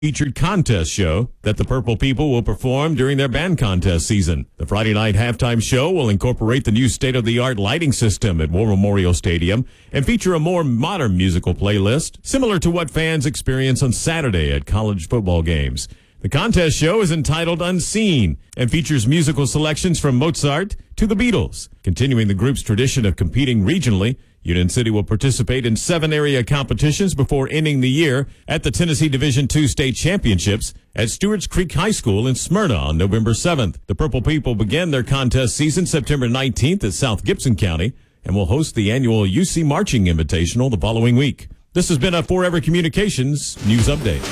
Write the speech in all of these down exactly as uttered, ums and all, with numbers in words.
featured contest show that the Purple People will perform during their band contest season. The Friday night halftime show will incorporate the new state-of-the-art lighting system at War Memorial Stadium and feature a more modern musical playlist, similar to what fans experience on Saturday at college football games. The contest show is entitled Unseen and features musical selections from Mozart to the Beatles. Continuing the group's tradition of competing regionally, Union City will participate in seven area competitions before ending the year at the Tennessee Division two State Championships at Stewart's Creek High School in Smyrna on November seventh. The Purple People begin their contest season September nineteenth at South Gibson County and will host the annual U C Marching Invitational the following week. This has been a Forever Communications News Update.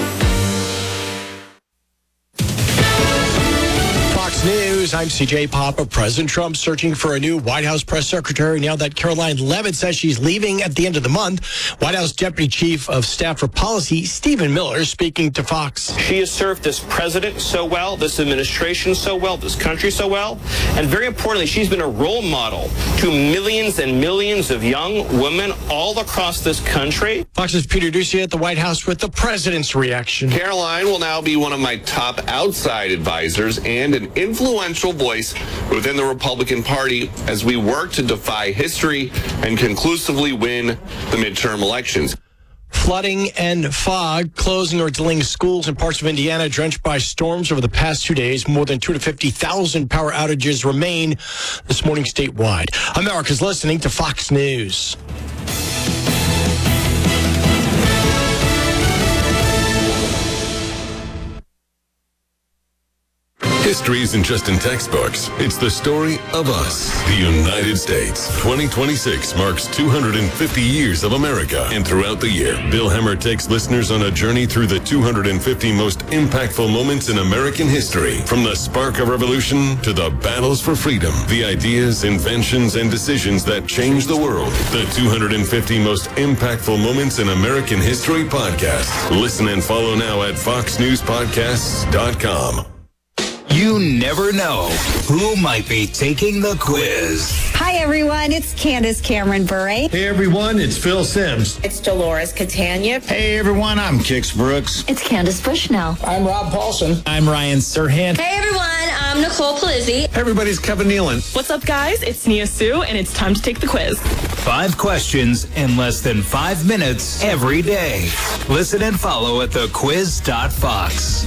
News. I'm C J Papa. President Trump searching for a new White House press secretary now that Caroline Leavitt says she's leaving at the end of the month. White House Deputy Chief of Staff for Policy, Stephen Miller, speaking to Fox. She has served this president so well, this administration so well, this country so well, and very importantly, she's been a role model to millions and millions of young women all across this country. Fox's Peter Ducey at the White House with the president's reaction. Caroline will now be one of my top outside advisors and an influential voice within the Republican Party as we work to defy history and conclusively win the midterm elections. Flooding and fog closing or delaying schools in parts of Indiana drenched by storms over the past two days. More than two hundred fifty thousand power outages remain this morning statewide. America's listening to Fox News. History isn't just in textbooks. It's the story of us, the United States. twenty twenty-six marks two hundred fifty years of America. And throughout the year, Bill Hemmer takes listeners on a journey through the two hundred fifty most impactful moments in American history. From the spark of revolution to the battles for freedom, the ideas, inventions, and decisions that changed the world. The two hundred fifty most impactful moments in American history podcast. Listen and follow now at fox news podcasts dot com. You never know who might be taking the quiz. Hi, everyone. It's Candace Cameron Bure. Hey, everyone. It's Phil Sims. It's Dolores Catania. Hey, everyone. I'm Kix Brooks. It's Candace Bushnell. I'm Rob Paulson. I'm Ryan Serhant. Hey, everyone. I'm Nicole Palizzi. Hey, everybody. It's Kevin Nealon. What's up, guys? It's Nia Sue, and it's time to take the quiz. Five questions in less than five minutes every day. Listen and follow at the quiz dot fox.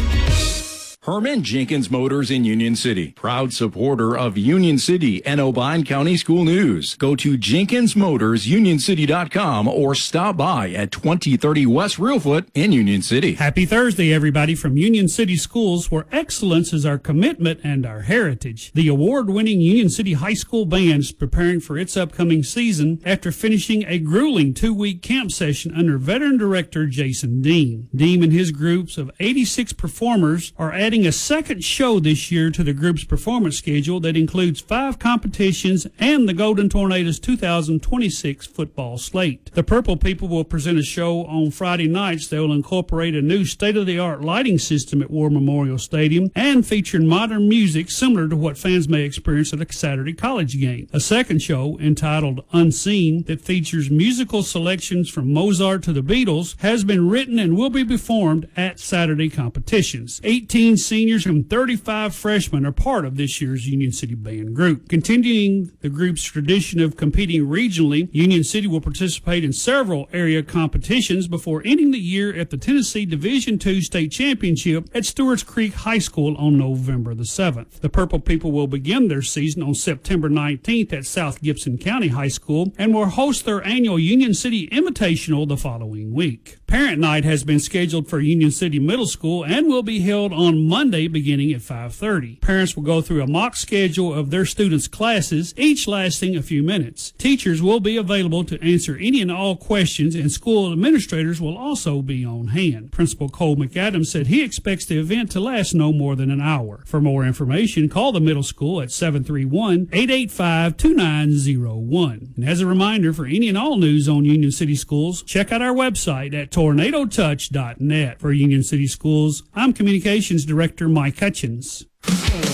Herman Jenkins Motors in Union City, proud supporter of Union City and Obion County School News. Go to jenkins motors union city dot com or stop by at twenty thirty West Reelfoot in Union City. Happy Thursday, everybody, from Union City Schools, where excellence is our commitment and our heritage. The award-winning Union City High School Band is preparing for its upcoming season after finishing a grueling two-week camp session under veteran director Jason Dean. Dean and his groups of eighty-six performers are adding a second show this year to the group's performance schedule that includes five competitions and the Golden Tornadoes two thousand twenty-six football slate. The Purple People will present a show on Friday nights that will incorporate a new state-of-the-art lighting system at War Memorial Stadium and feature modern music similar to what fans may experience at a Saturday college game. A second show, entitled Unseen, that features musical selections from Mozart to the Beatles, has been written and will be performed at Saturday competitions. eighteen seniors and thirty-five freshmen are part of this year's Union City Band group. Continuing the group's tradition of competing regionally, Union City will participate in several area competitions before ending the year at the Tennessee Division two State Championship at Stewart's Creek High School on November the seventh. The Purple People will begin their season on September nineteenth at South Gibson County High School and will host their annual Union City Invitational the following week. Parent Night has been scheduled for Union City Middle School and will be held on Monday beginning at five thirty. Parents will go through a mock schedule of their students' classes, each lasting a few minutes. Teachers will be available to answer any and all questions, and school administrators will also be on hand. Principal Cole McAdams said he expects the event to last no more than an hour. For more information, call the middle school at seven three one, eight eight five, two nine zero one. And as a reminder, for any and all news on Union City Schools, check out our website at tornado touch dot net. For Union City Schools, I'm Communications Director Mike Hutchins.